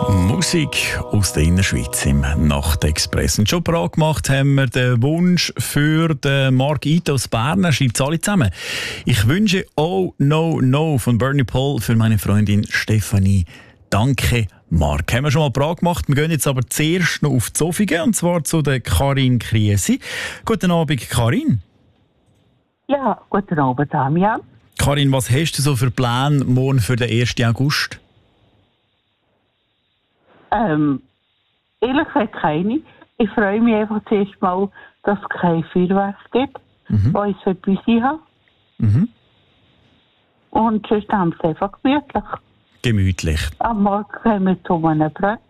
Musik aus der Innerschweiz im Nachtexpress. Und schon parat gemacht haben wir den Wunsch für den Marc Ito aus Bern. Er schreibt es alle zusammen. Ich wünsche «Oh No No» von Bernie Paul für meine Freundin Stefanie. Danke, Marc. Haben wir schon mal parat gemacht. Wir gehen jetzt aber zuerst noch auf die Zofingen, und zwar zu der Karin Kriesi. Guten Abend, Karin. Ja, guten Abend, Damian. Karin, was hast du so für Pläne morgen für den 1. August? Ehrlich gesagt keine. Ich freue mich einfach zuerst mal, dass es kein Feuerwerk gibt, weil ich es bei uns habe. Und sonst haben wir es einfach gemütlich. Gemütlich. Am Morgen gehen wir zu einem Brötchen.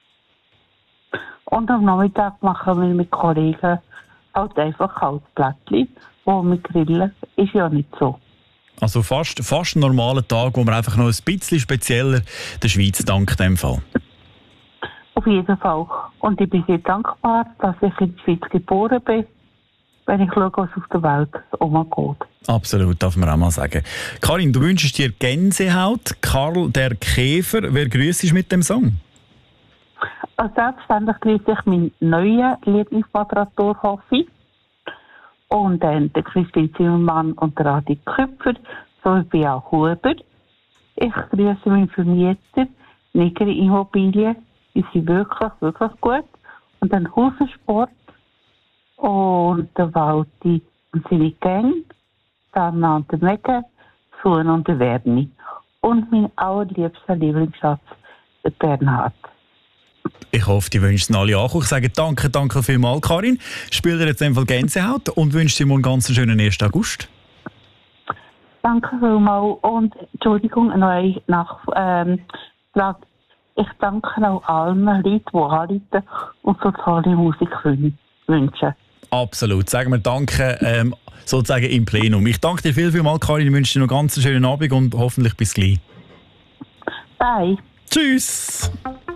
Und am Nachmittag machen wir mit Kollegen halt einfach Kaltplättchen, wo wir grillen. Ist ja nicht so. Also fast ein normaler Tag, wo man einfach noch ein bisschen spezieller der Schweiz dankt, in dem Fall. Auf jeden Fall. Und ich bin sehr dankbar, dass ich in der Schweiz geboren bin, wenn ich schaue, was auf der Welt umgeht. Absolut, darf man auch mal sagen. Karin, du wünschst dir Gänsehaut. Karl der Käfer, wer grüßt mit dem Song? Also selbstverständlich grüße ich meinen neuen Lieblingsmoderator Hoffi und dann der Christine Zimmermann und der Adi Köpfer sowie Bea Huber. Ich grüße meinen Vermieter Nigeri Immobilien. Die sind wirklich, wirklich gut. Und dann Hausensport und der Walti und seine Gang, dann und der Megan, Suan und der Werni. Und mein allerliebster Lieblingsschatz, der Bernhard. Ich hoffe, die wünschen alle auch. Ich sage danke vielmals, Karin. Spiel dir jetzt einfach Gänsehaut und wünsche dir morgen einen ganz schönen 1. August. Danke vielmals und Entschuldigung, noch eine Nachfrage. Ich danke auch allen Leuten, die anrufen und so tolle Musik wünschen. Absolut. Sagen wir Danke sozusagen im Plenum. Ich danke dir vielmals, Karin. Ich wünsche dir noch einen ganz schönen Abend und hoffentlich bis gleich. Bye. Tschüss.